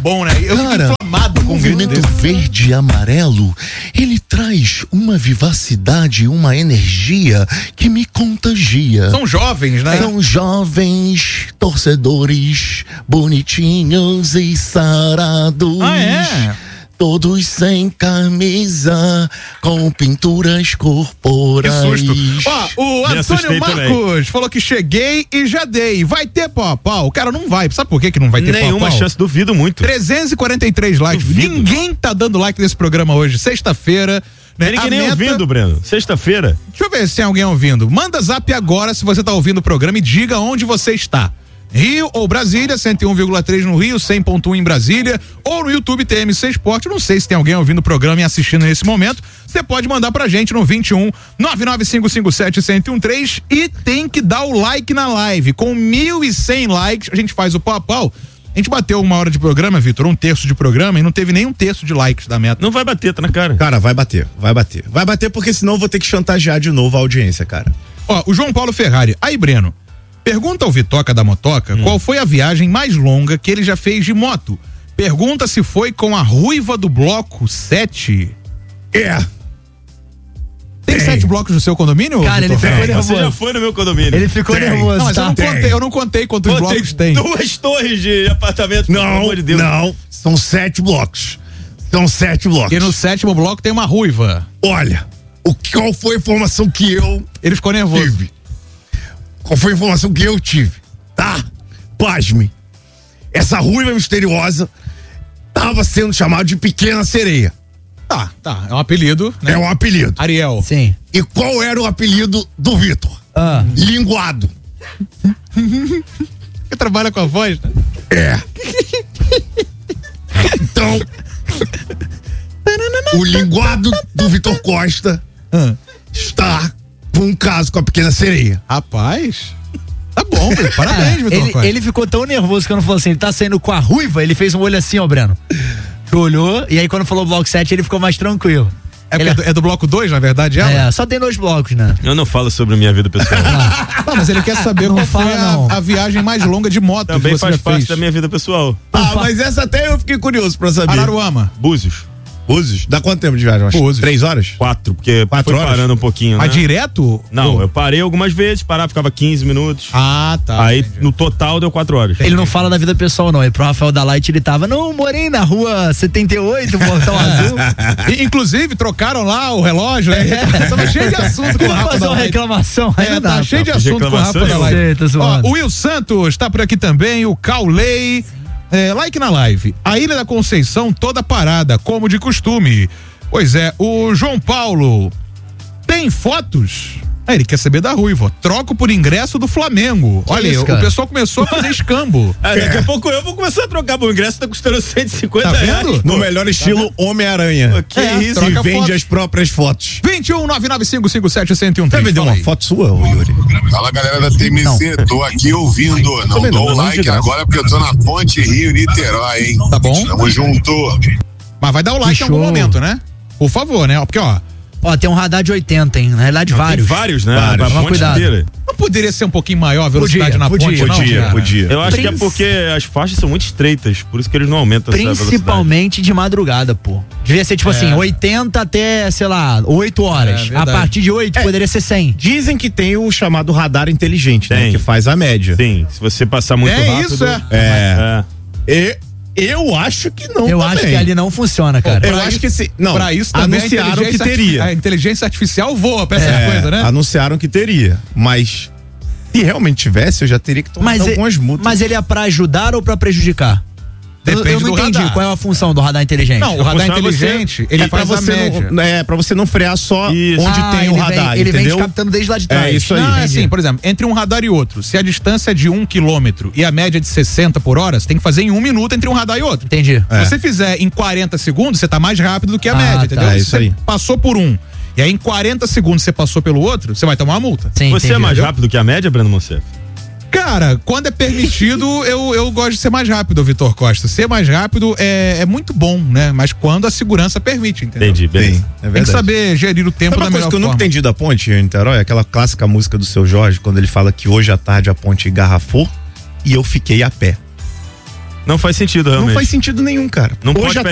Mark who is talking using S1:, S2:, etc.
S1: bom, né? Eu fico inflamado com
S2: o movimento verde e amarelo, ele traz uma vivacidade, uma energia que me contagia.
S1: São jovens, né?
S2: São jovens torcedores, bonitinhos e sarados.
S1: Ah, é?
S2: Todos sem camisa, com pinturas corporais.
S1: Que susto. Ó, o Antônio Marcos também falou que cheguei e já dei. Vai ter pau-a-pau? O cara não vai. Sabe por que não vai ter pau-a-pau?
S3: Nenhuma chance, duvido muito.
S1: 343 likes.
S3: Duvido.
S1: Ninguém tá dando like nesse programa hoje. Sexta-feira. Né?
S3: Ninguém nem ouvindo, Breno. Sexta-feira.
S1: Deixa eu ver se tem alguém ouvindo. Manda zap agora se você tá ouvindo o programa e diga onde você está. Rio ou Brasília, 101,3 no Rio, 100.1 em Brasília, ou no YouTube TMC Esporte. Não sei se tem alguém ouvindo o programa e assistindo nesse momento. Você pode mandar pra gente no 21 99557-1013 e tem que dar o like na live. Com 1.100 likes, a gente faz o pau-a-pau. A gente bateu 1 hora de programa, Vitor, 1/3 de programa, e não teve nem 1/3 de likes da meta.
S3: Não vai bater, tá na cara.
S4: Cara, vai bater. Vai bater porque senão eu vou ter que chantagear de novo a audiência, cara.
S1: Ó, o João Paulo Ferrari. Aí, Breno, pergunta ao Vitoca da Motoca qual foi a viagem mais longa que ele já fez de moto. Pergunta se foi com a ruiva do bloco 7. Tem 7 blocos no seu condomínio?
S5: Cara, ele ficou nervoso.
S3: Você já foi no meu condomínio.
S5: Ele ficou nervoso.
S1: Não, mas eu não contei quantos blocos tem.
S3: 2 torres de apartamento, pelo amor de Deus.
S4: Não, são 7 blocos. São 7 blocos.
S1: E no 7º bloco tem uma ruiva.
S4: Olha, qual foi a informação que eu
S1: Ele ficou nervoso.
S4: tive? Qual foi a informação que eu tive? Tá? Pasme. Essa ruiva misteriosa tava sendo chamada de Pequena Sereia.
S1: Tá. É um apelido, né?
S4: É um apelido.
S1: Ariel.
S5: Sim.
S4: E qual era o apelido do Vitor? Linguado.
S1: Você trabalha com a voz, né?
S4: Então, o linguado do Vitor Costa está com um caso com a Pequena Sereia.
S1: Rapaz, tá bom, parabéns, Vitor Costa.
S5: Ele ficou tão nervoso que quando falou assim, ele tá saindo com a ruiva, ele fez um olho assim, ó, Breno. Olhou, e aí quando falou bloco 7, ele ficou mais tranquilo.
S1: É do bloco 2, na verdade, ela?
S5: Só tem 2 blocos, né?
S3: Eu não falo sobre a minha vida pessoal.
S1: Não, mas ele quer saber qual foi a viagem mais longa de moto
S3: Também
S1: que você
S3: faz
S1: já
S3: parte
S1: fez.
S3: da minha vida pessoal.
S4: Mas essa até eu fiquei curioso pra saber.
S1: Araruama.
S3: Búzios.
S4: Búzios? Dá quanto tempo de viagem?
S1: Búzios.
S4: 3 horas?
S3: 4, porque
S4: 4
S3: foi
S4: horas?
S3: parando um pouquinho, né?
S1: Mas direto?
S3: Não, eu parei algumas vezes, parava, ficava 15 minutos.
S1: Ah, tá.
S3: Aí, no total, deu 4 horas.
S5: Ele não fala da vida pessoal, não. E pro Rafael da Light, ele tava, não, morei na rua 78, Portão Azul.
S1: Inclusive, trocaram lá o relógio, né? Tava cheio de assunto com o
S5: Vamos
S1: Rafa
S5: fazer
S1: da
S5: uma
S1: Light.
S5: reclamação. Aí não
S1: Tá
S5: dá,
S1: cheio de
S3: de
S1: assunto com o Rafa da
S3: reclamação,
S1: Light.
S5: tô zoando.
S1: Ó, o Will Santos tá por aqui também, o Caulei. Like na live. A Ilha da Conceição toda parada, como de costume. Pois é, o João Paulo tem fotos? Ele quer saber da ruiva. Troco por ingresso do Flamengo. Olha,
S5: isso,
S1: o
S5: cara?
S1: pessoal começou a fazer escambo.
S3: Daqui a pouco eu vou começar a trocar, o ingresso tá custando 150
S1: Tá
S3: reais.
S1: vendo?
S4: No melhor estilo Homem-Aranha.
S3: Que isso?
S1: troca
S4: E vende
S1: foto.
S4: as próprias fotos.
S1: 21 99557-1013.
S4: Quer vender
S1: Fala
S4: uma
S1: aí.
S4: foto sua, ô Yuri?
S6: Fala, galera da TMC, tô aqui ouvindo. Não
S4: Também
S6: dou
S4: não,
S6: o
S4: não
S6: like
S4: de graça.
S6: agora porque eu tô na ponte Rio-Niterói, hein?
S1: Tá bom.
S6: Tamo junto.
S1: Mas vai dar o like em algum
S5: show.
S1: momento, né? Por favor, né? Porque, ó,
S5: Ó, tem um radar de 80, hein? Na realidade, vários.
S3: Tem vários, né?
S4: Vários.
S3: A
S5: Toma
S3: ponte
S5: cuidado.
S3: inteira.
S1: não poderia ser um pouquinho maior a velocidade na
S5: Podia,
S1: ponte, não? Cara?
S4: Podia.
S3: Eu acho que é porque as faixas são muito estreitas, por isso que eles não aumentam essa velocidade.
S5: Principalmente de madrugada, pô. Devia ser tipo assim, 80 até, sei lá, 8 horas. A
S1: verdade.
S5: partir de 8 poderia ser 100.
S4: Dizem que tem o chamado radar inteligente, né?
S3: Tem.
S4: Que faz a média.
S3: Sim, se você passar muito rápido...
S1: isso, é.
S4: E eu acho que não.
S5: Eu
S4: também.
S5: acho que ali não funciona, cara.
S4: Eu acho que se. Não,
S1: Pra isso também
S4: anunciaram que
S1: a
S4: teria.
S1: inteligência artificial voa pra essa coisa, né?
S4: Anunciaram que teria. Mas se realmente tivesse, eu já teria que tomar algumas multas.
S5: Mas ele é pra ajudar ou pra prejudicar?
S1: Depende
S5: eu não
S1: do
S5: entendi
S1: radar.
S5: qual é a função do radar inteligente.
S1: Não, o radar
S3: função é
S1: inteligente, ele
S4: pra
S1: faz a
S4: você
S1: média.
S4: não, pra você não frear só
S3: Isso.
S4: onde tem o
S5: ele
S4: radar,
S5: ele vem
S4: entendeu?
S5: te captando desde lá de trás.
S4: É isso aí.
S1: Não, é
S4: entendi.
S1: assim, por exemplo, entre um radar e outro, se a distância é de 1 quilômetro e a média é de 60 por hora, você tem que fazer em 1 minuto entre um radar e outro.
S5: Entendi.
S1: Se você fizer em 40 segundos, você tá mais rápido do que a
S5: Ah,
S1: média,
S5: tá.
S1: entendeu?
S4: É
S1: Se
S4: isso
S1: você
S4: aí.
S1: passou por um, e aí em 40 segundos você passou pelo outro, você vai tomar uma multa.
S5: Sim,
S3: Você é
S5: entendi.
S3: mais rápido que a média, Breno Monsef?
S1: Cara, quando é permitido, eu gosto de ser mais rápido, Vitor Costa. Ser mais rápido é muito bom, né? Mas quando a segurança permite, entendeu?
S3: Entendi, beleza.
S4: Sim, é
S1: Tem que
S4: verdade.
S1: saber gerir o tempo
S4: Sabe
S1: da
S4: uma coisa
S1: melhor
S4: que eu
S1: forma.
S4: nunca entendi da ponte em Niterói? Aquela clássica música do Seu Jorge, quando ele fala que hoje à tarde a ponte engarrafou e eu fiquei a pé.
S3: Não faz sentido, realmente.
S4: Não faz sentido nenhum, cara.
S3: Não
S4: Hoje
S3: pode
S4: à